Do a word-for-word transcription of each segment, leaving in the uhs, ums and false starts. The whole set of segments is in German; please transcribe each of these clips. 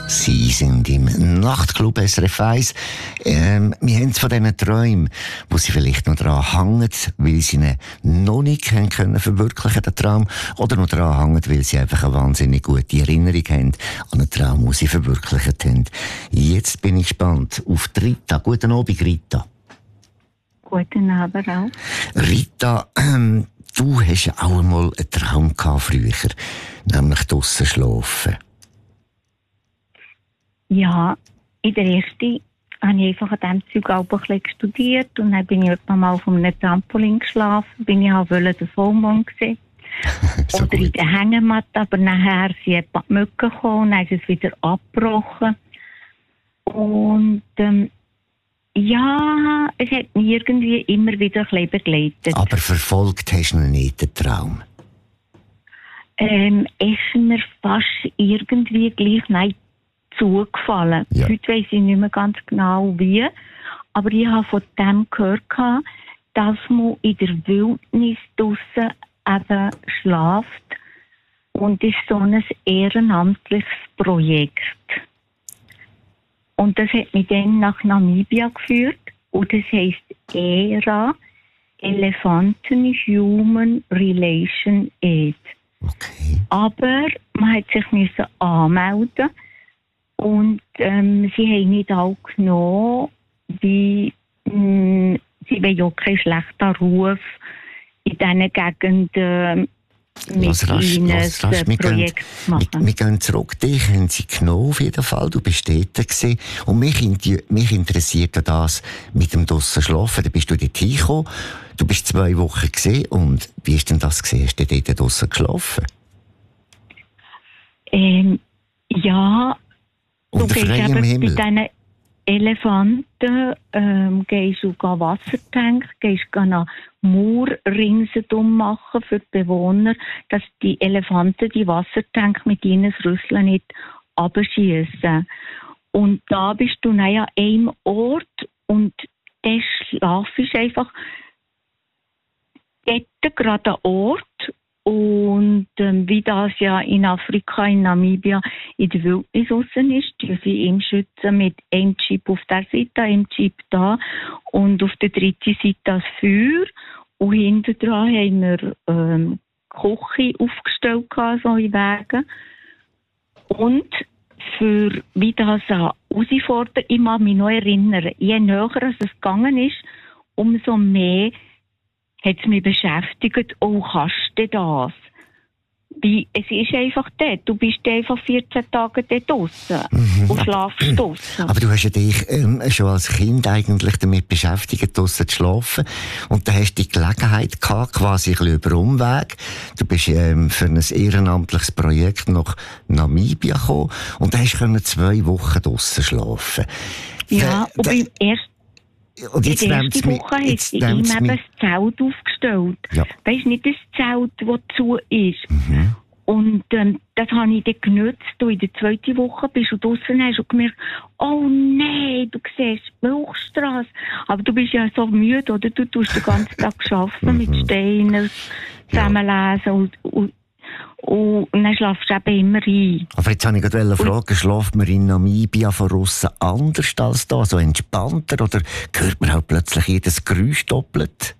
Sie sind im Nachtclub S R F eins. Ähm, wir haben es von diesen Träumen, wo sie vielleicht noch dran hängen, weil sie ihn noch nicht haben können verwirklichen, den Traum, oder noch dran hängen, weil sie einfach eine wahnsinnig gute Erinnerung haben an einen Traum, den sie verwirklicht haben. Jetzt bin ich gespannt auf die Rita. Guten Abend, Rita. Guten Abend auch. Rita, ähm, du hast ja auch einmal einen Traum gehabt früher, nämlich draussen schlafen. Ja, in der ersten habe ich einfach an diesem Zeug auch ein bisschen studiert und dann bin ich etwa mal auf einem Trampolin geschlafen, bin ich auch den Vollmond gesehen. So oder gut. in der Hängematte, aber nachher sind ein paar Mücken gekommen und dann ist es wieder abgebrochen. Und ähm, ja, es hat mich irgendwie immer wieder ein bisschen begleitet. Aber verfolgt hast du noch nicht den Traum? Ähm, es ist mir fast irgendwie gleich nein zugefallen. Ja. Heute weiss ich nicht mehr ganz genau wie, aber ich habe von dem gehört, dass man in der Wildnis draussen eben schläft und ist so ein ehrenamtliches Projekt. Und das hat mich dann nach Namibia geführt und das heisst E R A, Elefanten Human Relation Aid. Okay. Aber man hat sich müssen anmelden und ähm, sie haben nicht alle genommen, wie mh, sie wollen ja keinen schlechten Ruf in diesen Gegenden mit Lass rasch, ihnen lass rasch. ein Wir gehen, Projekt machen. wir, wir gehen zurück. Dich haben sie genommen, auf jeden Fall. Du bist dort gewesen. Und mich, inti- mich interessiert ja das mit dem draussen Schlafen. Da bist du dort hingekommen. Du bist zwei Wochen gewesen. Und wie ist denn das gewesen? Hast du dort draussen geschlafen? Ähm, ja, du Unter gehst freiem eben Himmel? bei diesen Elefanten, ähm, gehst du Wassertank, gehst einen Mauer ringsherum machen für die Bewohner, dass die Elefanten die Wassertank mit ihnen Rüsseln nicht abschießen. Und da bist du dann an einem Ort und der Schlaf ist einfach dort gerade ein Ort. Und ähm, wie das ja in Afrika, in Namibia, in der Wildnis draussen ist, die sie ihm schützen mit einem Chip auf der Seite, einem Chip da und auf der dritten Seite das Feuer. Und hinten dran haben wir ähm, Küche aufgestellt, so in Wegen. Und für wie das herausfordert, ich mag mich noch erinnern, je näher es gegangen ist, umso mehr hat es mich beschäftigt, oh, kannst du das? Wie, es ist einfach dort. Du bist einfach vierzehn Tage dort draussen Mhm. und schlafst draussen. Aber du hast ja dich ähm, schon als Kind eigentlich damit beschäftigt, draussen zu schlafen. Und da hast du die Gelegenheit gehabt, quasi ein bisschen über Umweg. Du bist ähm, für ein ehrenamtliches Projekt nach Namibia gekommen und da hast du zwei Wochen draussen schlafen. Ja, Da- und da- beim ersten Und In jetzt der nimmt's ersten mich- Woche hat jetzt sie ihm nimmt's eben mich- ein Zelt aufgestellt. Ja. Weisst nicht das Zelt, das zu ist. Mhm. Und ähm, das habe ich dann genutzt. Und in der zweiten Woche bist du draussen und hast du gemerkt, oh nein, du siehst die Milchstrasse. Aber du bist ja so müde, oder? Du tust den ganzen Tag arbeiten mit Steinen, zusammenlesen und, und, und, und dann schlafst du eben immer ein. Aber jetzt wollte ich gerade fragen, schläft man in Namibia von aussen anders als da, so entspannter, oder hört man auch plötzlich jedes Geräusch doppelt?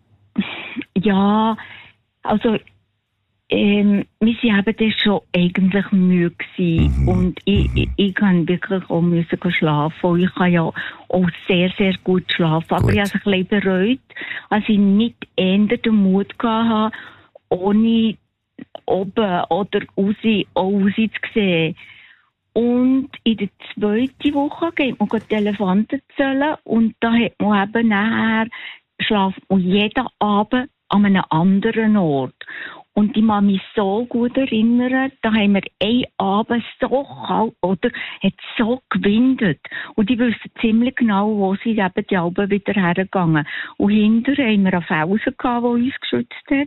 Ja, also ähm, wir waren eben dann schon eigentlich müde gewesen. Mhm. Und ich, ich, ich kann wirklich auch müssen schlafen. Und ich kann ja auch sehr, sehr gut schlafen. Aber Gut. ich habe es ein bisschen bereut, als ich nicht eher den Mut hatte, ohne oben oder raus, auch raus zu sehen. Und in der zweiten Woche geht man die Elefanten zählen und da hat man eben nachher schlaft man jeden Abend an einem anderen Ort. Und ich kann mich so gut erinnern, da haben wir einen Abend so kalt, oder, hat so gewindet. Und ich wusste ziemlich genau, wo sie eben die Alben wieder hergegangen. Und hinter haben wir einen Felsen gehabt, der uns geschützt hat.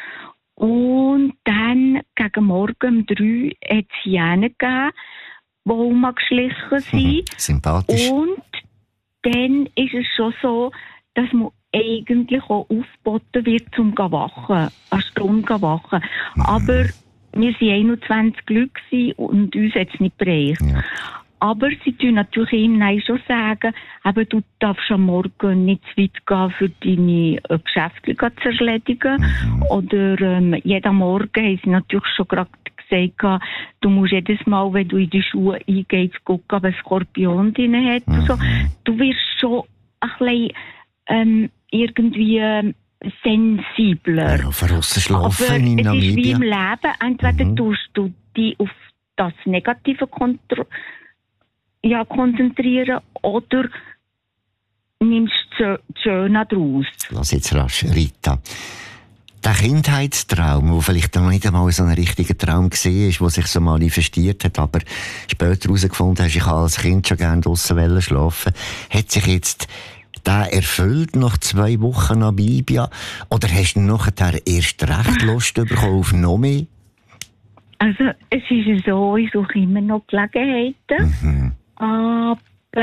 Und dann, gegen Morgen um drei, hat es Hyänen gegeben, die rumgeschlichen sind. Mhm. Sympathisch. Und dann ist es schon so, dass man eigentlich auch aufgeboten wird, zum zu wachen, eine Stunde zu wachen. Aber wir waren einundzwanzig Leute und uns hat es nicht bereicht. Ja. Aber sie tun natürlich ihm schon sagen, eben, du darfst am Morgen nicht zu weit gehen, für deine äh, Geschäfte zu erledigen. Mhm. Oder ähm, jeden Morgen haben sie natürlich schon gerade gesagt, du musst jedes Mal, wenn du in die Schuhe eingehst, gucken, ob ein Skorpion drin hat. Mhm. Also, du wirst schon ein bisschen ähm, irgendwie ähm, sensibler. Ja, von aussen schlafen aber in Namibia. Es ist wie im Leben, entweder mhm. tust du dich auf das Negative kontrollieren, ja, konzentrieren oder nimmst du das Schöne daraus. Lass jetzt rasch, Rita. Der Kindheitstraum, der vielleicht noch nicht einmal so ein richtiger Traum war, der sich so manifestiert hat, aber später herausgefunden hast, ich kann als Kind schon gerne draussen schlafen, hat sich jetzt der erfüllt nach zwei Wochen Namibia? Oder hast du nachher erst recht Lust bekommen auf noch mehr? Also, es ist so, ich suche immer noch Gelegenheiten. Mhm. Aber,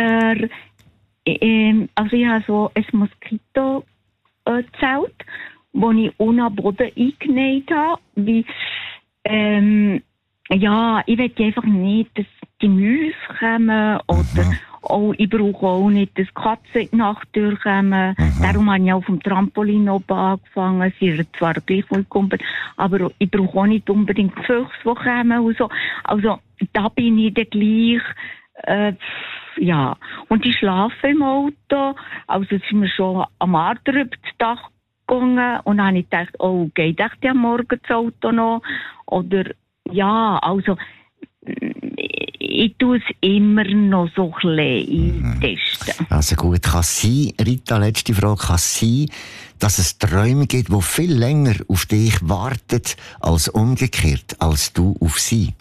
ähm, also ich habe so ein Moskito-Zelt, äh, wo ich unten am Boden eingenäht habe. Wie, ähm, ja, ich will einfach nicht, dass die Mäuse kommen oder mhm. auch, ich brauche auch nicht, dass Katzen in die Nacht durchkommen. Mhm. Darum habe ich auf dem Trampolin oben angefangen. Sie sind zwar gleich willkommen, aber ich brauche auch nicht unbedingt Füchse, die kommen und so. Also, da bin ich dann gleich. Äh, ja, und ich schlafe im Auto, also sind wir schon am Abend über das Dach gegangen und dann habe ich gedacht, oh, geht echt am Morgen das Auto noch? Oder, ja, also, ich tue es immer noch so ein bisschen eintesten. Also gut, kann es sein, Rita, letzte Frage, kann es sein, dass es Träume gibt, die viel länger auf dich warten, als umgekehrt, als du auf sie?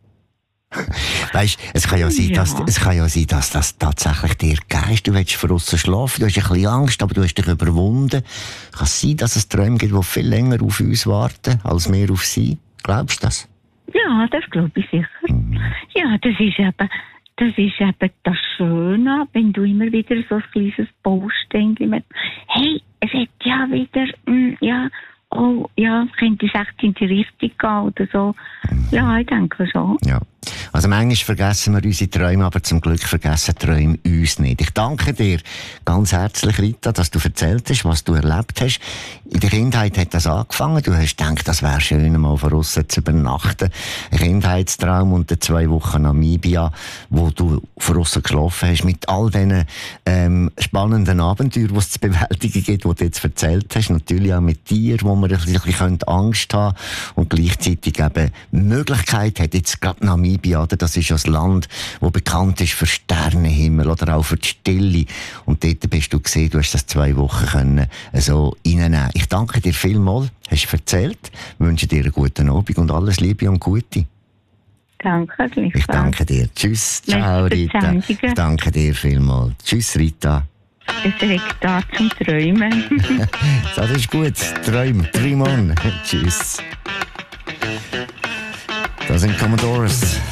Weißt, es kann ja sein, ja. dass, es kann ja sein, dass das tatsächlich dir Geist, du willst von aussen schlafen, du hast ein bisschen Angst, aber du hast dich überwunden. Kann es sein, dass es Träume gibt, die viel länger auf uns warten, als wir auf sie? Glaubst du das? Ja, das glaube ich sicher. Mhm. Ja, das ist eben, das ist eben das Schöne, wenn du immer wieder so ein kleines Baustein mit, hey, es hat ja wieder, mm, ja, oh, ja, könnte es echt in die Richtung gehen oder so. Mhm. Ja, ich denke schon. Ja. Also manchmal vergessen wir unsere Träume, aber zum Glück vergessen Träume uns nicht. Ich danke dir ganz herzlich, Rita, dass du erzählt hast, was du erlebt hast. In der Kindheit hat das angefangen. Du hast gedacht, das wäre schön, mal von aussen zu übernachten. Ein Kindheitstraum und zwei Wochen Namibia, wo du von aussen geschlafen hast, mit all diesen ähm, spannenden Abenteuern, die es zu bewältigen gibt, die du jetzt erzählt hast. Natürlich auch mit dir, wo man ein bisschen Angst haben könnte und gleichzeitig eben Möglichkeit hat, jetzt gerade Namibia, das ist ja ein Land, das bekannt ist für Sternenhimmel oder auch für die Stille. Und dort bist du gesehen, du hast das zwei Wochen können so reinnehmen. Ich danke dir vielmals, hast du erzählt, wünsche dir einen guten Abend und alles Liebe und Gute. Danke, gleichfalls. Ich danke dir. Tschüss, ciao Rita. Ich danke dir vielmals. Tschüss Rita. Es regt da zum Träumen. Das ist gut, Träum, Träumen. Tschüss. Das sind Commodores.